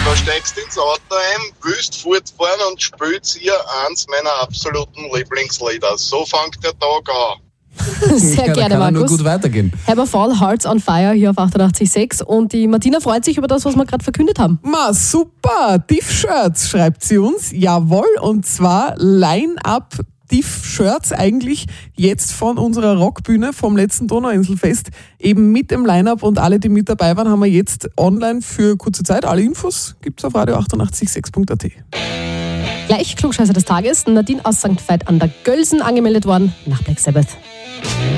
Da steigst ins Auto ein, willst fortfahren und spielst ihr eins meiner absoluten Lieblingslieder. So fängt der Tag an. Sehr Ja, da gerne, kann er nur Markus. gut weitergehen. Hammerfall, Hearts on Fire hier auf 88.6 und die Martina freut sich über das, was wir gerade verkündet haben. Super, Diff-Shirts schreibt sie uns. Jawohl, und zwar Line-Up Diff-Shirts eigentlich jetzt von unserer Rockbühne vom letzten Donauinselfest. Eben mit dem Line-Up und alle, die mit dabei waren, haben wir jetzt online für kurze Zeit. Alle Infos gibt es auf radio886.at. Gleich Klugscheißer des Tages, Nadine aus St. Veit an der Gölsen angemeldet worden nach Black Sabbath.